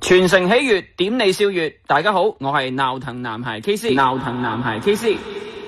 全城喜悅，點你笑月。大家好，我係鬧騰男孩 KC。鬧騰男孩 KC。